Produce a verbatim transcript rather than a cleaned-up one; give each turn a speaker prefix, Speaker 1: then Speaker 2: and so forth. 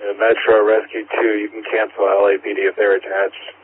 Speaker 1: Uh, Metro Rescue two, you can cancel L A P D if they're attached.